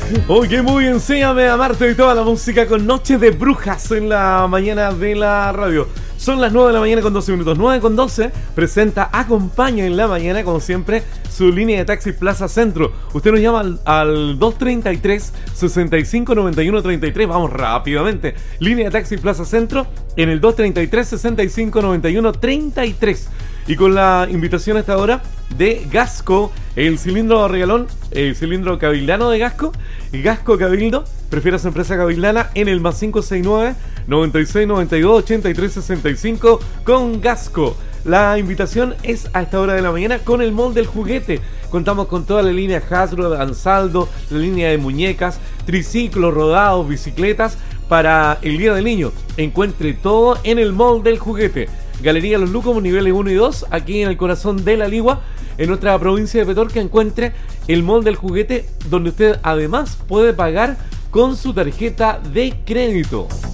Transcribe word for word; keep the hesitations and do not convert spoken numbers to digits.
Oye, muy bien, enséñame a amarte y toda la música con Noche de Brujas en la mañana de la radio. Son las nueve de la mañana con doce minutos. nueve con doce presenta Acompaña en la mañana, como siempre, su línea de taxi Plaza Centro. Usted nos llama al, al dos treinta y tres, sesenta y cinco noventa y uno treinta y tres. Vamos rápidamente. Línea de taxi Plaza Centro en el dos treinta y tres, sesenta y cinco noventa y uno treinta y tres. Y con la invitación a esta hora de Gasco, el cilindro regalón, el cilindro cabildano de Gasco, Gasco Cabildo, prefiere su empresa cabildana en el más cinco seis nueve, noventa y seis noventa y dos, ochenta y tres sesenta y cinco con Gasco. La invitación es a esta hora de la mañana con el Mall del Juguete. Contamos con toda la línea Hasbro, Ansaldo, la línea de muñecas, triciclos, rodados, bicicletas para el Día del Niño. Encuentre todo en el Mall del Juguete. Galería Los Lucos, niveles uno y dos, aquí en el corazón de la Ligua, en nuestra provincia de Petorca. Encuentre el Mall del Juguete, donde usted además puede pagar con su tarjeta de crédito.